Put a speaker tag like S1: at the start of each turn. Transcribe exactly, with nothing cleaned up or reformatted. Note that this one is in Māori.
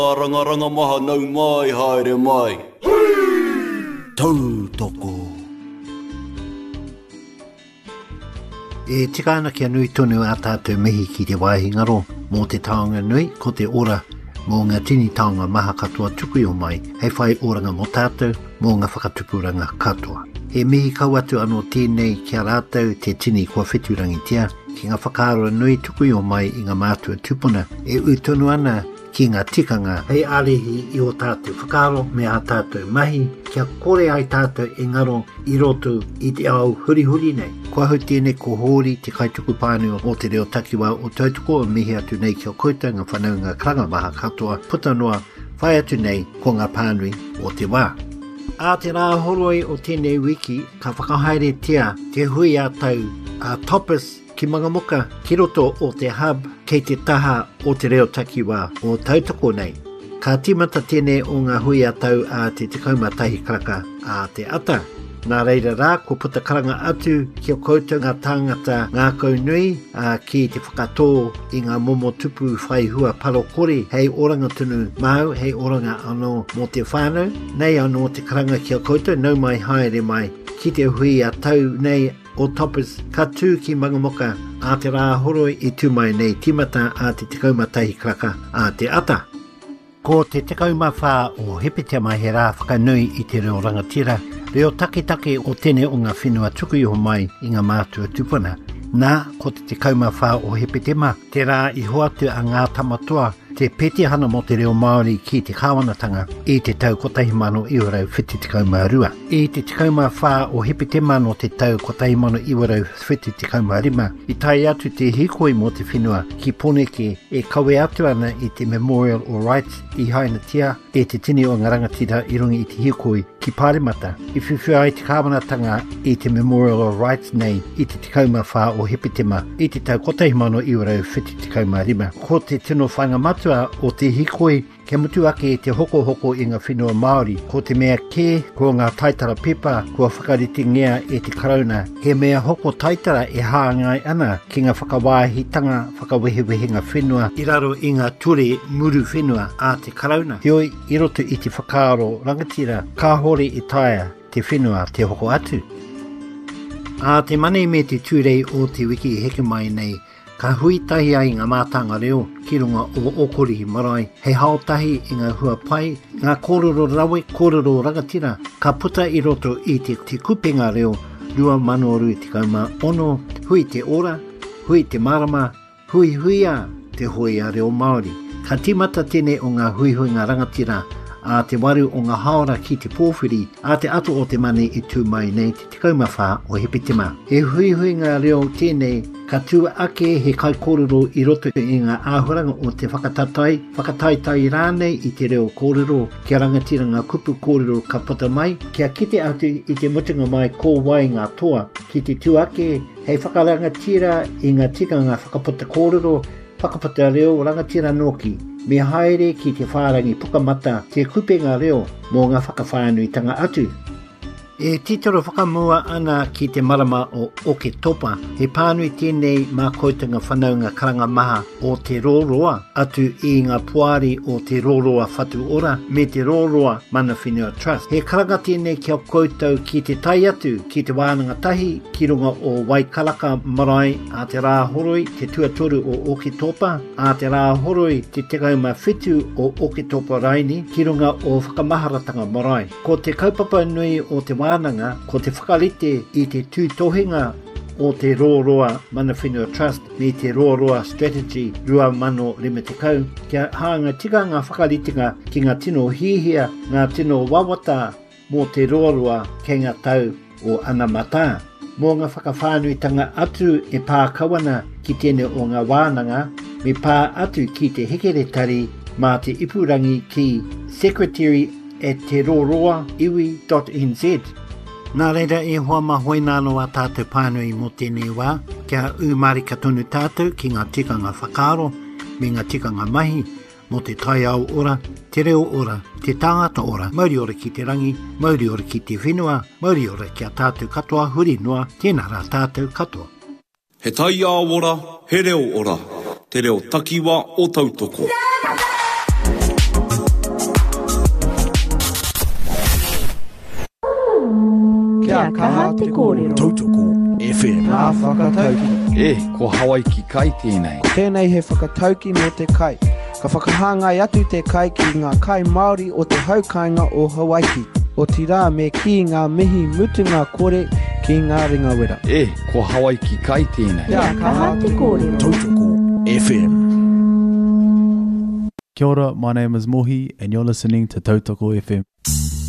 S1: Ranga maha nau mai haere mai.
S2: Tau toko. E tika ana kia nui tonu a tātou mihi ki te wāhingaro mō te taonga nui ko te ora mō ngā tini taonga maha katoa tuku o mai hei whai oranga mō tātou mō ngā whakatupuranga katoa. He mihi kau atu anō tēnei kia rātou te tini kua whiturangi tia ki ngā whakaaro nui tuku o mai i ngā mātua tupuna e utonu ana ki ngā tikanga hei alehi i o tātou whakaaro me a tātou mahi kia kore ai tātou e ngaro i roto i te au huri huri nei. Kua hau tēnei ko hōri te kaituku pāneo o te reo takiwa o tautoko o mihi atu nei kia kouta ngā whanau ngā karanga maha katoa puta noa whai atu nei ko ngā pānui o te wā. A te rā horoi o tēnei wiki ka whakahaere tia te hui a tau a Topis ki Mangamuka ki roto o te hub kei te taha o te reo takiwa o tautoko nei. Ka timata tēnei o ngā hui a tau a te tikauma tahi karaka a te ata. Nā reira rā, ko puta karanga atu ki o koutou ngā tāngata ngā kaunui a ki te whakatō i ngā momo tupu whai hua paro kore hei oranga tunu mau, hei oranga anō mō te whānau. Nei anō te karanga ki o koutou, nau mai haere mai ki te hui a tau nei o Topis ka tū ki Mangamuka a te rā horoi i tū mai nei timata a te tikauma tahi karaka a te ata. Ko te tikauma whā o hepetea mai he rā whakanui i te reo rangatira, reo take take o tēnei o ngā whenua tuku iho mai i ngā mātua tupuna. Nā, ko te tikauma whā o hepetema, te rā i hoatu a ngā tamatoa, te peti hana mo te reo Māori ki te kāwanatanga i te tau kotahi mano iwarau whiti tikauma rua. I te tikauma whā o hepetema no te tau kotahi mano iwarau whiti tikauma rima, i tai atu te hikoi mo te whenua ki Poneke e kawe atu ana i te Memorial o Rights i Hainatia e te tini o ngā rangatira i rungi i te hikoi ki Pāremata. I whiwhia ai te kāwanatanga i te Memorial o Rights nei i te tikauma whā o hepetema i te tau kotahi mano iwarau whiti tikauma rima. Ko te tino whangamatu o te hikoi, ke mutu ake te hoko hoko i ngā whenua Māori, ko te mea kē, ko ngā taitara pepa, kua whakariti ngea e te karauna, he mea hoko taitara e hāngai ana ki ngā whakawāhitanga, whakawehewehenga whenua, i raro i ngā ture muru whenua a te karauna. Heoi, i roto i te whakaaro rangatira, ka hore i taia te whenua te hoko atu. A te mane me te tūrei o te wiki heke mai nei, ka hui tahi ai ngā mātanga reo ki runga o Okorihi Marae, hei hao tahi i ngā hua pai, ngā kōrero rawe, kōrero rangatira, ka puta i roto i te, te kupenga reo, rua mano rui te kauma ono, hui te ora, hui te marama, hui huia te hui a reo Māori. Ka timata tēnei o ngā hui hui ngā rangatira, a te waru o ngā haora ki te pōwhiri, a te ato o te mane i tū mai nei te tikauma whā o hepetema. He hui hui ngā reo tēnei, ka tua ake he kai kōrero i roto i ngā āhuranga o te whakatatai, whakataitai rānei i te reo kōrero, kia rangatira ngā kupu kōrero ka puta mai, kia kite atu i te mutunga mai kō wai ngā toa, ki te tuake, hei whakarangatira i ngā tika ngā whakaputa kōrero, whakaputa reo rangatira noki, me haere ki te whārangi pukamata te kupenga reo mō ngā whakawhānuitanga atu. E titoro whakamua ana ki te marama o Oke Topa, he pānui tēnei mā koutunga whanau ngā karanga maha o te rōroa atu i ngā puari o te rōroa whatu ora me te rōroa mana whenua trust. He karanga tēnei kia koutou ki te tai atu ki te wānanga tahi ki runga o Waikaraka Marae a te rā horoi te tuatoru o Oke Topa, a te rā horoi te tekauma whitu o Oke Topa Raini ki runga o Whakamaharatanga Marae. Ko te kaupapa nui o te wānanga, ko te whakarite i te tūtohinga o te rōroa mana whenua trust me te rōroa strategy rua mano rima te kau, kia hanga tika ngā whakaritinga ki ngā tino hihia, ngā tino wawata mō te rōroa kei ngā tau o Anamata. Mō ngā whakawhānuitanga atu e pā kawana ki tēne o ngā wānanga, me pā atu ki te hekeretari mā te ipurangi ki secretary at te rōroa iwi dot n z. Nā reira e hoa mahoi nāno a tātou pānui mō tēnei wā, kia umarika tonu tātou ki ngā tikanga whakaaro, me ngā tikanga mahi, mō te tai au ora, te reo ora, te tāngata ora, mauri ora ki te rangi, mauri ora ki te whenua, mauri ora ki a tātou katoa, huri noa, tēnā rā tātou katoa.
S1: He tai au ora, he reo ora, te reo takiwa o tautoko.
S3: kaha te kōrero.
S4: Tautoko F M.
S3: Ngā whakatauki.
S5: E, ko Hawaii ki kai tēnei.
S3: Tēnei he whakatauki mō te kai. Ka whakahāngai atu te kai ki ngā kai Māori o te haukainga o Hawaii. O tira me ki ngā mihi mutunga kore ki ngā ringa wera.
S5: E, ko Hawaii ki kai tēnei.
S3: Kia kaha te kōrero.
S4: Tautoko F M.
S6: Kia ora, my name is Mohi and you're listening to Tautoko F M.